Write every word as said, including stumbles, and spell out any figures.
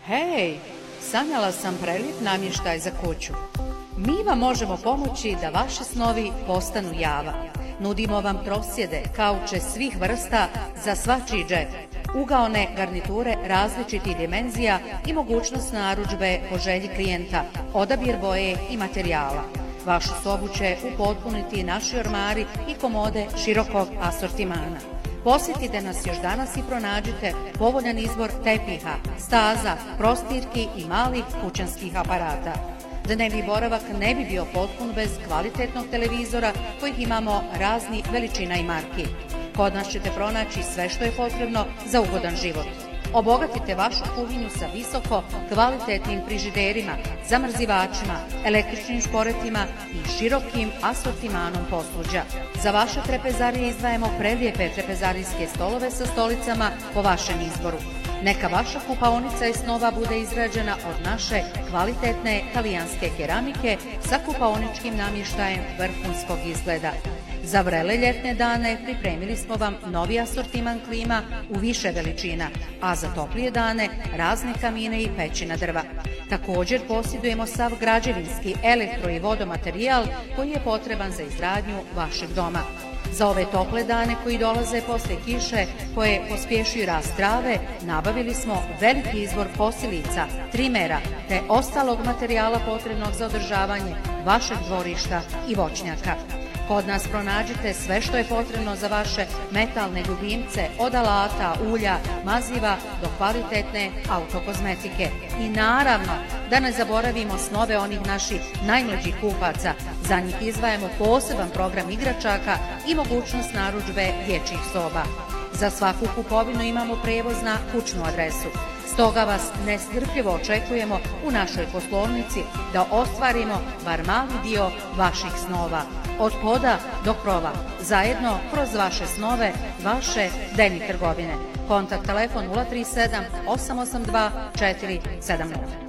Hej, sanjala sam prelijep namještaj za kuću. Mi vam možemo pomoći da vaši snovi postanu java. Nudimo vam trosjede, kauče svih vrsta za svačiji džep, ugaone garniture različitih dimenzija i mogućnost narudžbe po želji klijenta, odabir boje i materijala. Vašu sobu će upotpuniti naši ormari i komode širokog asortimana. Posjetite nas još danas i pronađite povoljan izbor tepiha, staza, prostirki i malih kućanskih aparata. Dnevni boravak ne bi bio potpun bez kvalitetnog televizora kojih imamo razni veličina i marki. Kod nas ćete pronaći sve što je potrebno za ugodan život. Obogatite vašu kuhinju sa visoko kvalitetnim frižiderima, zamrzivačima, električnim šporetima i širokim asortimanom posluđa. Za vaše trpezarije izdvajamo prelijepe trepezarijske stolove sa stolicama po vašem izboru. Neka vaša kupaonica iz snova bude izrađena od naše kvalitetne talijanske keramike sa kupaoničkim namještajem vrhunskog izgleda. Za vrele ljetne dane pripremili smo vam novi asortiman klima u više veličina, a za toplije dane razne kamine i pećina drva. Također posjedujemo sav građevinski, elektro i vodomaterijal koji je potreban za izgradnju vašeg doma. Za ove tople dane koji dolaze posle kiše koje pospješuju rast trave, nabavili smo veliki izbor kosilica, trimera te ostalog materijala potrebnog za održavanje vašeg dvorišta i voćnjaka. Kod nas pronađite sve što je potrebno za vaše metalne ljubimce, od alata, ulja, maziva do kvalitetne autokozmetike. I naravno, da ne zaboravimo snove onih naših najmlađih kupaca. Za njih izdvajamo poseban program igračaka i mogućnost narudžbe dječjih soba. Za svaku kupovinu imamo prevoz na kućnu adresu. Stoga vas nestrpljivo očekujemo u našoj poslovnici da ostvarimo bar mali dio vaših snova. Od poda do krova, zajedno kroz vaše snove, vaše Deni trgovine. Kontakt telefon nula tri sedam osam osam dva četiri sedam nula.